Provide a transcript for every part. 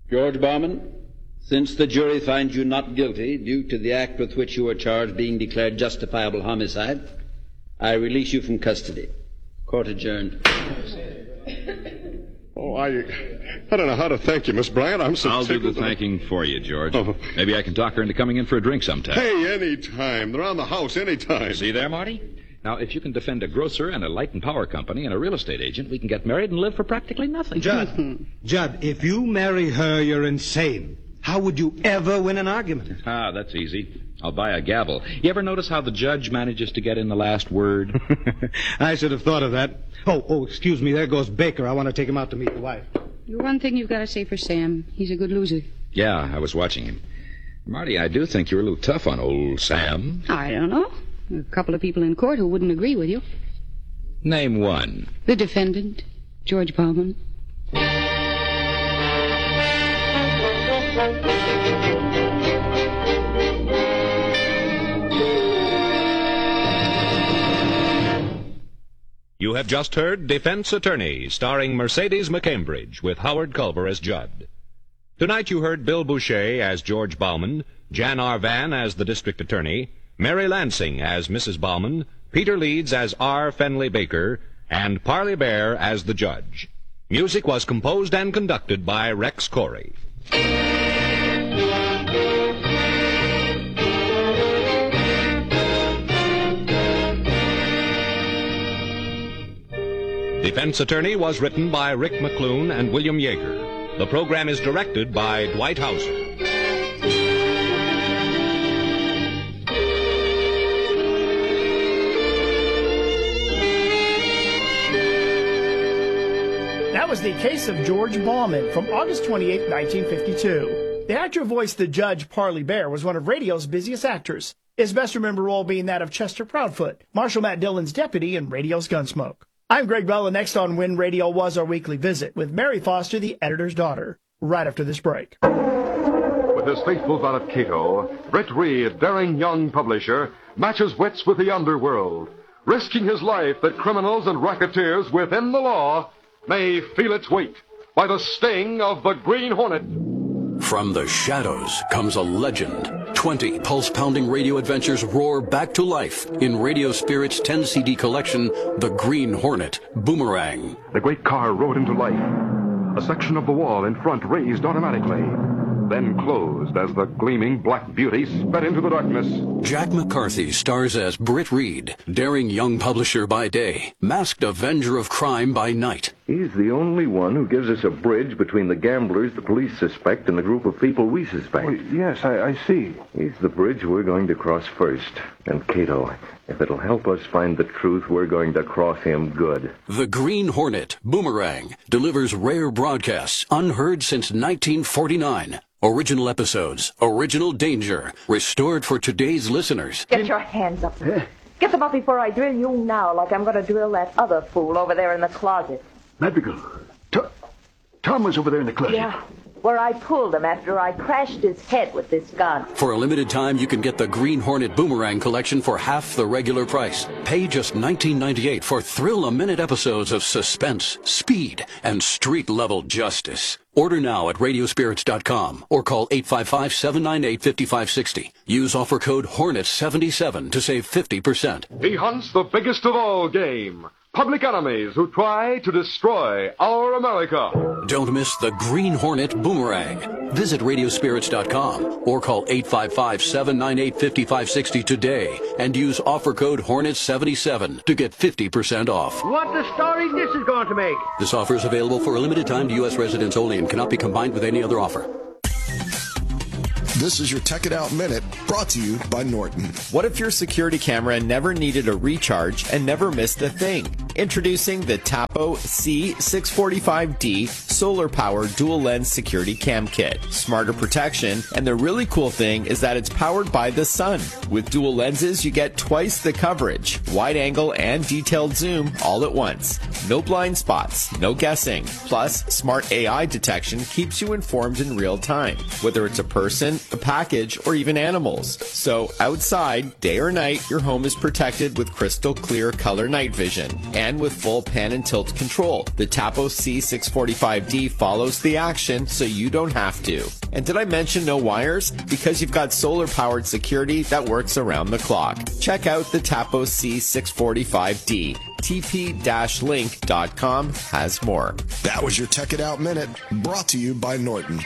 George Bauman, since the jury finds you not guilty due to the act with which you were charged being declared justifiable homicide, I release you from custody. Court adjourned. Oh, I don't know how to thank you, Miss Bryant. I'm so I'll do tickled. the thanking for you, George. Oh. Maybe I can talk her into coming in for a drink sometime. Hey, anytime. They're on the house anytime. See there, Marty? Now, if you can defend a grocer and a light and power company and a real estate agent, we can get married and live for practically nothing. Judd, if you marry her, you're insane. How would you ever win an argument? Ah, that's easy. I'll buy a gavel. You ever notice how the judge manages to get in the last word? I should have thought of that. Oh, excuse me. There goes Baker. I want to take him out to meet the wife. One thing you've got to say for Sam. He's a good loser. Yeah, I was watching him. Marty, I do think you're a little tough on old Sam. I don't know. There are a couple of people in court who wouldn't agree with you. Name one. The defendant, George Bauman. You have just heard Defense Attorney, starring Mercedes McCambridge, with Howard Culver as Judd. Tonight you heard Bill Boucher as George Bauman, Jan R. Van as the District Attorney, Mary Lansing as Mrs. Bauman, Peter Leeds as R. Fenley Baker, and Parley Bear as the Judge. Music was composed and conducted by Rex Corey. Defense Attorney was written by Rick McClune and William Yeager. The program is directed by Dwight Hauser. That was The Case of George Bauman from August 28, 1952. The actor who voiced the Judge, Parley Bear, was one of radio's busiest actors, his best remembered role being that of Chester Proudfoot, Marshal Matt Dillon's deputy in radio's Gunsmoke. I'm Greg Bell, and next on When Radio Was, our weekly visit with Mary Foster, the editor's daughter, right after this break. With his faithful valet Cato, Britt Reed, daring young publisher, matches wits with the underworld, risking his life that criminals and racketeers within the law may feel its weight by the sting of the Green Hornet. From the shadows comes a legend. 20 pulse-pounding radio adventures roar back to life in Radio Spirit's 10-CD collection, The Green Hornet Boomerang. The great car rode into life. A section of the wall in front raised automatically, then closed as the gleaming black beauty sped into the darkness. Jack McCarthy stars as Britt Reed, daring young publisher by day, masked avenger of crime by night. He's the only one who gives us a bridge between the gamblers the police suspect and the group of people we suspect. Oh, yes, I see. He's the bridge we're going to cross first. And Cato, if it'll help us find the truth, we're going to cross him good. The Green Hornet Boomerang delivers rare broadcasts unheard since 1949. Original episodes, original danger, restored for today's listeners. Get your hands up. Get them up before I drill you now, like I'm going to drill that other fool over there in the closet. Madrigal, Tom was over there in the closet. Yeah, where I pulled him after I crashed his head with this gun. For a limited time, you can get the Green Hornet Boomerang collection for half the regular price. Pay just $19.98 for thrill-a-minute episodes of suspense, speed, and street-level justice. Order now at radiospirits.com or call 855-798-5560. Use offer code HORNET77 to save 50%. He hunts the biggest of all game. Public enemies who try to destroy our America. Don't miss the Green Hornet Boomerang. Visit radiospirits.com or call 855-798-5560 today and use offer code HORNET77 to get 50% off. What the story this is going to make. This offer is available for a limited time to U.S. residents only and cannot be combined with any other offer. This is your Tech It Out Minute, brought to you by Norton. What if your security camera never needed a recharge and never missed a thing? Introducing the Tapo C645D solar-powered dual-lens security cam kit. Smarter protection, and the really cool thing is that it's powered by the sun. With dual lenses, you get twice the coverage, wide angle and detailed zoom all at once. No blind spots, no guessing. Plus, smart AI detection keeps you informed in real time, whether it's a person, a package, or even animals. So outside, day or night, your home is protected with crystal clear color night vision. And and with full pan and tilt control. The Tapo C645D follows the action so you don't have to. And did I mention no wires? Because you've got solar-powered security that works around the clock. Check out the Tapo C645D. tp-link.com has more. That was your Tech It Out Minute, brought to you by Norton.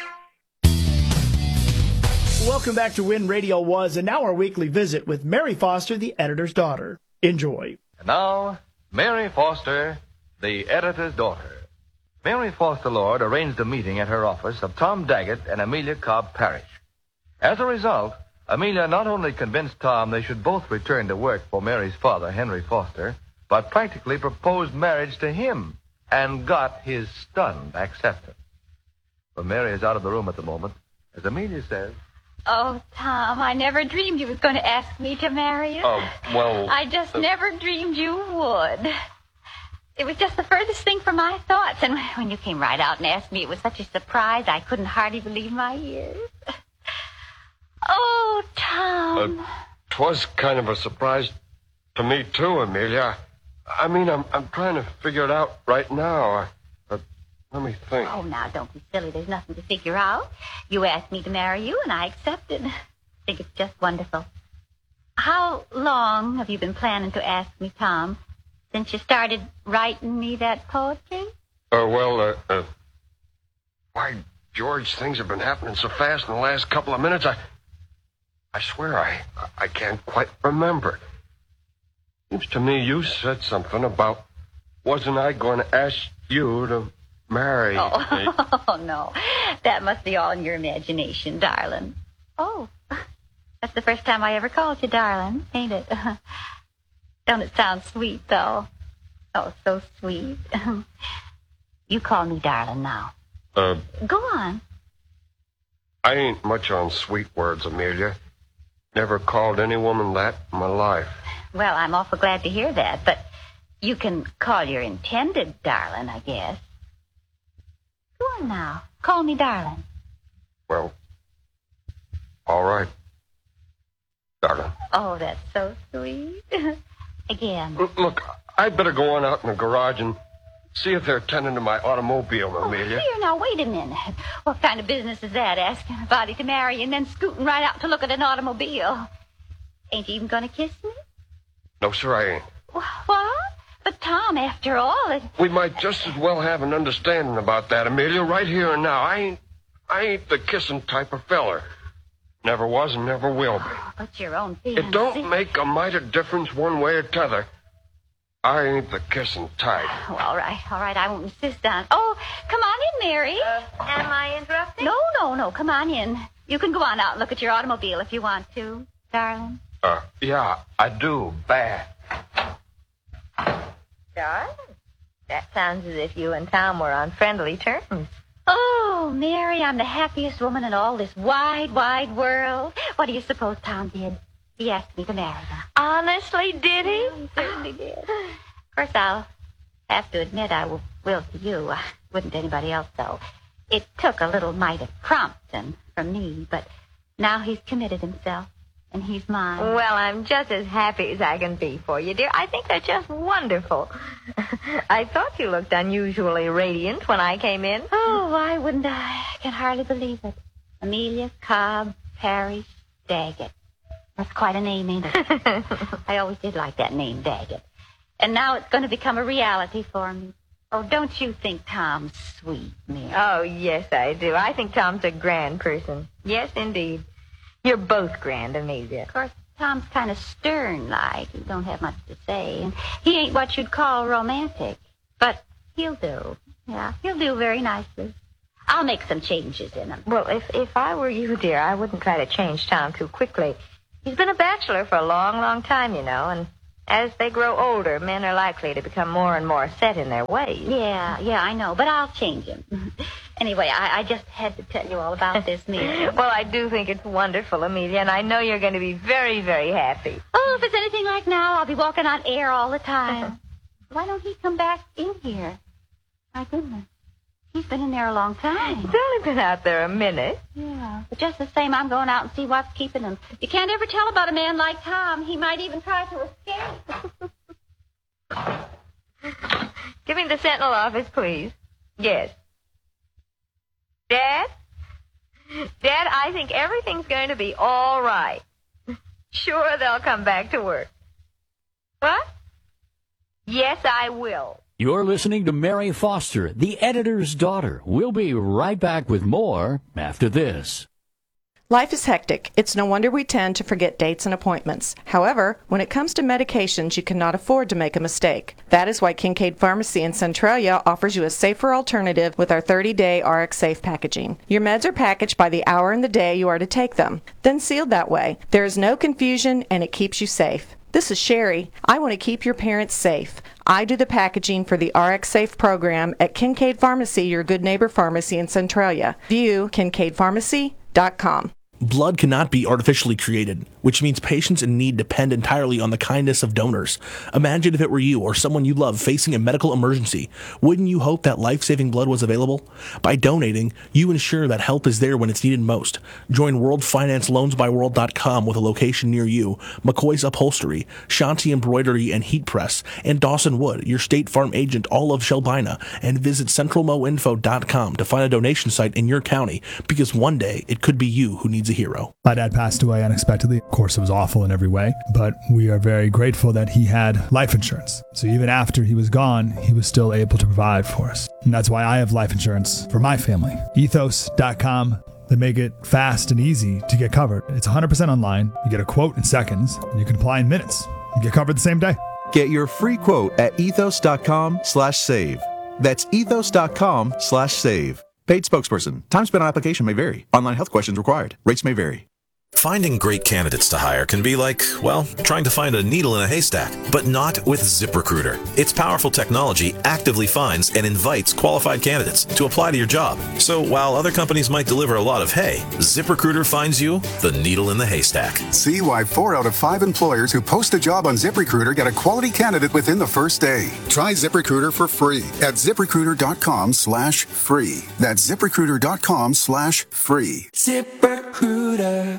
Welcome back to When Radio Was, and now our weekly visit with Mary Foster, the editor's daughter. Enjoy. And now, Mary Foster, the editor's daughter. Mary Foster Lord arranged a meeting at her office of Tom Daggett and Amelia Cobb Parrish. As a result, Amelia not only convinced Tom they should both return to work for Mary's father, Henry Foster, but practically proposed marriage to him and got his stunned acceptance. But Mary is out of the room at the moment. As Amelia says, "Oh, Tom, I never dreamed you was going to ask me to marry you. well... I just never dreamed you would. It was just the furthest thing from my thoughts, and when you came right out and asked me, it was such a surprise I couldn't hardly believe my ears. Oh, Tom. 'Twas kind of a surprise to me, too, Amelia. I mean, I'm trying to figure it out right now. Let me think. Oh, now, don't be silly. There's nothing to figure out. You asked me to marry you, and I accepted. I think it's just wonderful. How long have you been planning to ask me, Tom? Since you started writing me that poetry? Why, George, things have been happening so fast in the last couple of minutes, I swear I can't quite remember. Seems to me you said something about, wasn't I going to ask you to marry me? Oh, no. That must be all in your imagination, darling. Oh, that's the first time I ever called you darling, ain't it? Don't it sound sweet, though? Oh, so sweet. You call me darling now. Go on. I ain't much on sweet words, Amelia. Never called any woman that in my life. Well, I'm awful glad to hear that, but you can call your intended darling, I guess. Go on now. Call me darling. Well, all right, darling. Oh, that's so sweet. Again. Look, I'd better go on out in the garage and see if they're tending to my automobile, Amelia. Here, now, wait a minute. What kind of business is that, asking a body to marry and then scooting right out to look at an automobile? Ain't you even going to kiss me? No, sir, I ain't. What? But, Tom, after all, We might just as well have an understanding about that, Amelia, right here and now. I ain't the kissing type of feller. Never was and never will be. But your own feelings. It don't make a mite of difference one way or t'other. I ain't the kissing type. Oh, all right. I won't insist on. Oh, come on in, Mary. Am I interrupting? No. Come on in. You can go on out and look at your automobile if you want to, darling. Yeah, I do. Bad. Darling, that sounds as if you and Tom were on friendly terms. Oh, Mary, I'm the happiest woman in all this wide, wide world. What do you suppose Tom did? He asked me to marry him. Honestly, did he? He certainly did. Of course, I'll have to admit I will to you. I wouldn't to anybody else, though. It took a little mite of prompting from me, but now he's committed himself, and he's mine. Well, I'm just as happy as I can be for you, dear. I think they're just wonderful. I thought you looked unusually radiant when I came in. Oh, why wouldn't I? I can hardly believe it. Amelia Cobb Parrish Daggett. That's quite a name, ain't it? I always did like that name, Daggett. And now it's going to become a reality for me. Oh, don't you think Tom's sweet, Mary? Oh, yes, I do. I think Tom's a grand person. Yes, indeed. You're both grand, Amelia. Of course, Tom's kind of stern-like. He don't have much to say. And he ain't what you'd call romantic. But he'll do. Yeah, he'll do very nicely. I'll make some changes in him. Well, if I were you, dear, I wouldn't try to change Tom too quickly. He's been a bachelor for a long, long time, you know, and as they grow older, men are likely to become more and more set in their ways. Yeah, I know, but I'll change him. Anyway, I just had to tell you all about this meeting. Well, I do think it's wonderful, Amelia, and I know you're going to be very, very happy. Oh, if it's anything like now, I'll be walking on air all the time. Why don't he come back in here? My goodness. He's been in there a long time. He's only been out there a minute. Yeah, but just the same, I'm going out and see what's keeping him. You can't ever tell about a man like Tom. He might even try to escape. Give me the Sentinel office, please. Yes. Dad? Dad, I think everything's going to be all right. Sure, they'll come back to work. What? Yes, I will. You're listening to Mary Foster, the editor's daughter. We'll be right back with more after this. Life is hectic. It's no wonder we tend to forget dates and appointments. However, when it comes to medications, you cannot afford to make a mistake. That is why Kincaid Pharmacy in Centralia offers you a safer alternative with our 30-day RX Safe packaging. Your meds are packaged by the hour and the day you are to take them, then sealed that way. There is no confusion, and it keeps you safe. This is Sherry. I want to keep your parents safe. I do the packaging for the RX Safe program at Kincaid Pharmacy, your good neighbor pharmacy in Centralia. View kincaidpharmacy.com. Blood cannot be artificially created, which means patients in need depend entirely on the kindness of donors. Imagine if it were you or someone you love facing a medical emergency. Wouldn't you hope that life-saving blood was available? By donating, you ensure that help is there when it's needed most. Join World Finance LoansByWorld.com with a location near you, McCoy's Upholstery, Shanti Embroidery and Heat Press, and Dawson Wood, your State Farm agent, all of Shelbina, and visit CentralMoInfo.com to find a donation site in your county, because one day it could be you who needs a hero. My dad passed away unexpectedly. Of course, it was awful in every way, but we are very grateful that he had life insurance. So even after he was gone, he was still able to provide for us. And that's why I have life insurance for my family. Ethos.com. They make it fast and easy to get covered. It's 100% online. You get a quote in seconds, and you can apply in minutes. You get covered the same day. Get your free quote at ethos.com/save. That's ethos.com/save. Paid spokesperson. Time spent on application may vary. Online health questions required. Rates may vary. Finding great candidates to hire can be like, well, trying to find a needle in a haystack, but not with ZipRecruiter. Its powerful technology actively finds and invites qualified candidates to apply to your job. So while other companies might deliver a lot of hay, ZipRecruiter finds you the needle in the haystack. See why 4 out of 5 employers who post a job on ZipRecruiter get a quality candidate within the first day. Try ZipRecruiter for free at ZipRecruiter.com/free. That's ZipRecruiter.com/free. ZipRecruiter.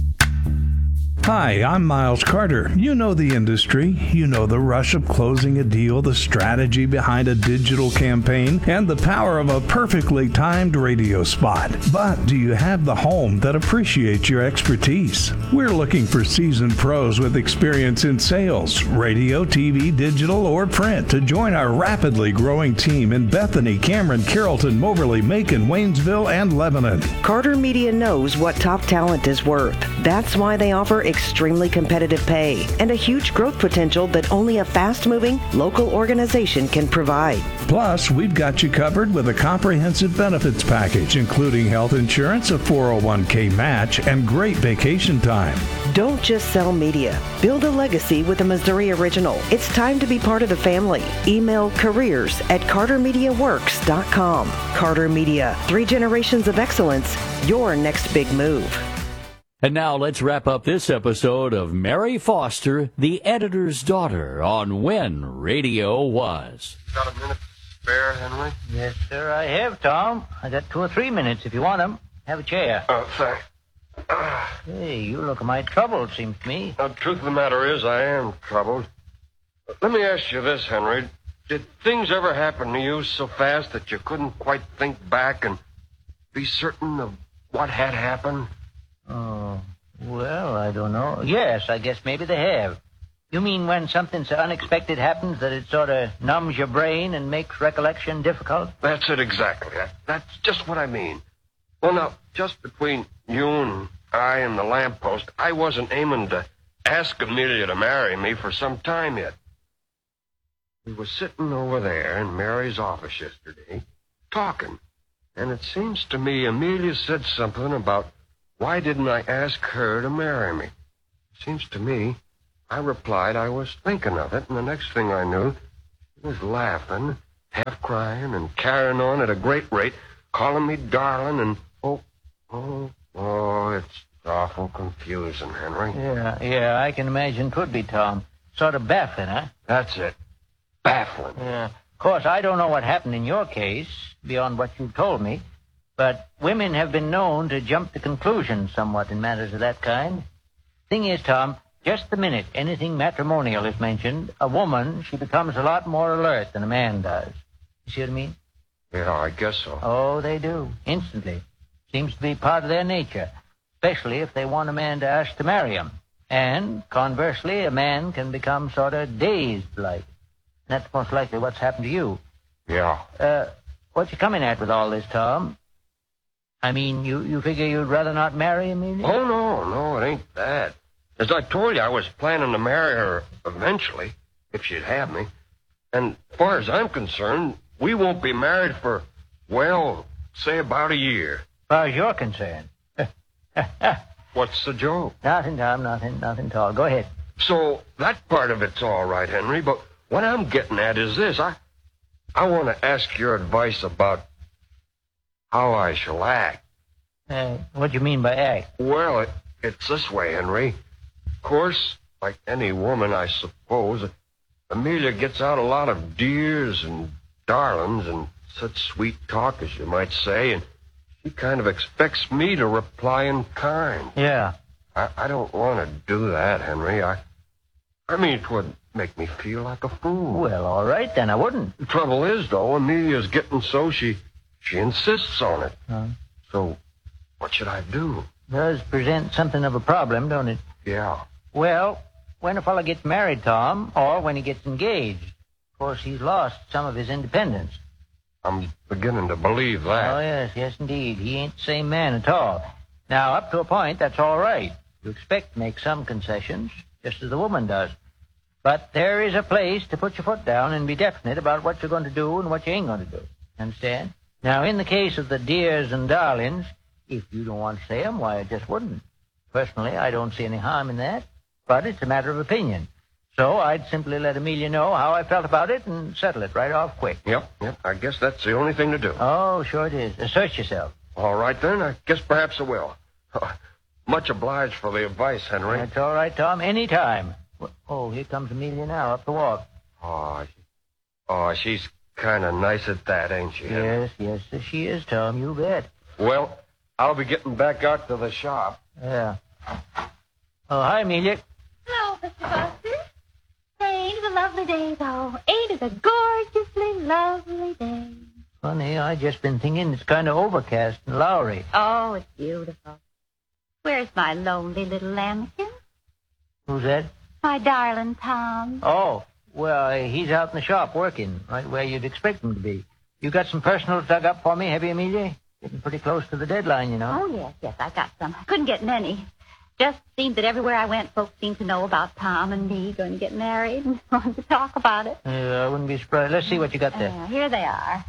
Hi, I'm Miles Carter. You know the industry. You know the rush of closing a deal, the strategy behind a digital campaign, and the power of a perfectly timed radio spot. But do you have the home that appreciates your expertise? We're looking for seasoned pros with experience in sales, radio, TV, digital, or print to join our rapidly growing team in Bethany, Cameron, Carrollton, Moberly, Macon, Waynesville, and Lebanon. Carter Media knows what top talent is worth. That's why they offer extremely competitive pay and a huge growth potential that only a fast-moving local organization can provide. Plus, we've got you covered with a comprehensive benefits package, including health insurance, a 401k match, and great vacation time. Don't just sell media. Build a legacy with a Missouri original. It's time to be part of the family. Email careers@cartermediaworks.com. Carter Media, 3 generations of excellence, your next big move. And now let's wrap up this episode of Mary Foster, the editor's daughter, on When Radio Was. Got a minute spare, Henry? Yes, sir, I have, Tom. I got 2 or 3 minutes if you want them. Have a chair. Oh, thanks. Hey, you look mighty troubled, seems to me. The truth of the matter is, I am troubled. Let me ask you this, Henry. Did things ever happen to you so fast that you couldn't quite think back and be certain of what had happened? Oh, well, I don't know. Yes, I guess maybe they have. You mean when something so unexpected happens that it sort of numbs your brain and makes recollection difficult? That's it exactly. That's just what I mean. Well, now, just between you and I and the lamppost, I wasn't aiming to ask Amelia to marry me for some time yet. We were sitting over there in Mary's office yesterday, talking, and it seems to me Amelia said something about why didn't I ask her to marry me? Seems to me, I replied I was thinking of it, and the next thing I knew, she was laughing, half crying, and carrying on at a great rate, calling me darling, and it's awful confusing, Henry. Yeah, I can imagine could be, Tom. Sort of baffling, huh? That's it. Baffling. Yeah. Of course, I don't know what happened in your case, beyond what you told me. But women have been known to jump to conclusions somewhat in matters of that kind. Thing is, Tom, just the minute anything matrimonial is mentioned, a woman, she becomes a lot more alert than a man does. You see what I mean? Yeah, I guess so. Oh, they do. Instantly. Seems to be part of their nature, especially if they want a man to ask to marry them. And, conversely, a man can become sort of dazed-like. That's most likely what's happened to you. Yeah. What you coming at with all this, Tom? I mean, you figure you'd rather not marry Amelia? Oh, no, it ain't that. As I told you, I was planning to marry her eventually, if she'd have me. And as far as I'm concerned, we won't be married for, well, say about a year. As far as you're concerned. What's the joke? Nothing, Tom, nothing at all. Go ahead. So, that part of it's all right, Henry, but what I'm getting at is this. I want to ask your advice about how I shall act. What do you mean by act? Well, it's this way, Henry. Of course, like any woman, I suppose, Amelia gets out a lot of dears and darlings and such sweet talk, as you might say, and she kind of expects me to reply in kind. Yeah. I don't want to do that, Henry. I mean, it would make me feel like a fool. Well, all right, then I wouldn't. The trouble is, though, Amelia's getting so she insists on it. So, what should I do? Does present something of a problem, don't it? Yeah. Well, when a fellow gets married, Tom, or when he gets engaged, of course, he's lost some of his independence. I'm beginning to believe that. Oh, yes, indeed. He ain't the same man at all. Now, up to a point, that's all right. You expect to make some concessions, just as the woman does. But there is a place to put your foot down and be definite about what you're going to do and what you ain't going to do. Understand? Now, in the case of the dears and darlings, if you don't want to say 'em, why, I just wouldn't. Personally, I don't see any harm in that, but it's a matter of opinion. So I'd simply let Amelia know how I felt about it and settle it right off quick. Yep. I guess that's the only thing to do. Oh, sure it is. Assert yourself. All right, then. I guess perhaps I will. Much obliged for the advice, Henry. That's all right, Tom. Any time. Oh, here comes Amelia now, up the walk. Oh, she's kind of nice at that, ain't she? Yes, she is, Tom. You bet. Well, I'll be getting back out to the shop. Yeah. Oh, hi, Amelia. Hello, Mr. Foster. Ain't it a lovely day, though? Ain't it a gorgeously lovely day? Funny, I just been thinking it's kind of overcast and lowery. Oh, it's beautiful. Where's my lonely little lambkin? Who's that? My darling Tom. Oh, well, he's out in the shop working, right where you'd expect him to be. You got some personals dug up for me, have you, Amelia? Getting pretty close to the deadline, you know. Oh, yes, I got some. I couldn't get many. Just seemed that everywhere I went, folks seemed to know about Tom and me going to get married and wanted to talk about it. I wouldn't be surprised. Let's see what you got there. Here they are.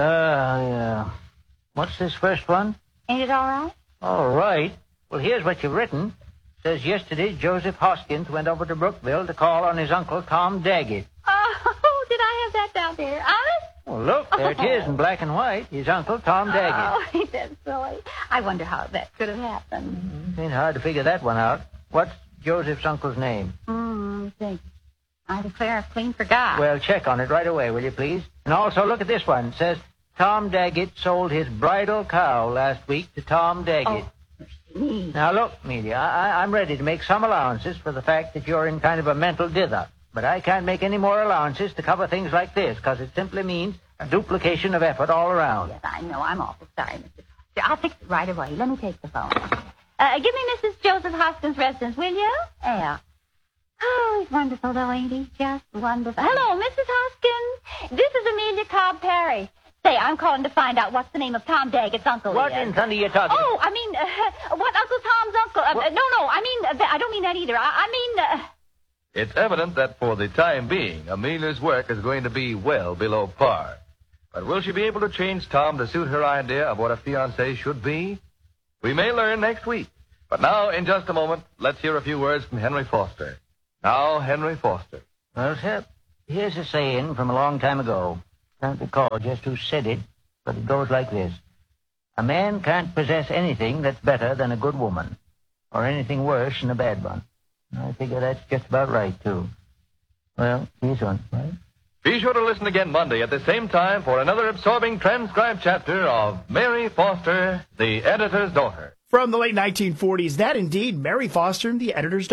Yeah. What's this first one? Ain't it all right? All right. Well, here's what you've written. It says yesterday Joseph Hoskins went over to Brookville to call on his uncle Tom Daggett. Oh, did I have that down there? Honest? Well, look, there it is in black and white. His uncle Tom Daggett. Oh, ain't that silly? I wonder how that could have happened. Ain't hard to figure that one out. What's Joseph's uncle's name? Think. I declare I've clean forgot. Well, check on it right away, will you, please? And also look at this one. It says Tom Daggett sold his bridal cow last week to Tom Daggett. Now, look, Amelia, I'm ready to make some allowances for the fact that you're in kind of a mental dither. But I can't make any more allowances to cover things like this, because it simply means a duplication of effort all around. Yes, I know. I'm awful sorry, Mr. Foster. I'll fix it right away. Let me take the phone. Give me Mrs. Joseph Hoskins' residence, will you? Yeah. Oh, he's wonderful, though, ain't he? Just wonderful. Hello, Mrs. Hoskins. This is Amelia Cobb Parry. Say, I'm calling to find out what's the name of Tom Daggett's uncle. What in thunder are you talking? Oh, I mean, what Uncle Tom's uncle? No, I mean, I don't mean that either. I mean... It's evident that for the time being, Amelia's work is going to be well below par. But will she be able to change Tom to suit her idea of what a fiancé should be? We may learn next week. But now, in just a moment, let's hear a few words from Henry Foster. Now, Henry Foster. Well, sir, here's a saying from a long time ago. Can't recall just who said it, but it goes like this. A man can't possess anything that's better than a good woman, or anything worse than a bad one. I figure that's just about right, too. Well, here's one, right? Be sure to listen again Monday at the same time for another absorbing transcribed chapter of Mary Foster, the Editor's Daughter. From the late 1940s, that indeed, Mary Foster, the Editor's Daughter.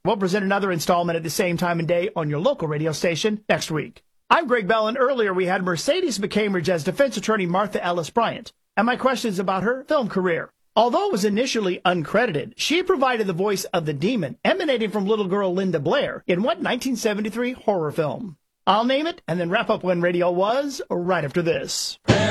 We'll present another installment at the same time and day on your local radio station next week. I'm Greg Bell, and earlier we had Mercedes McCambridge as defense attorney Martha Ellis Bryant, and my questions about her film career. Although it was initially uncredited, she provided the voice of the demon emanating from little girl Linda Blair in what 1973 horror film? I'll name it and then wrap up When Radio Was right after this.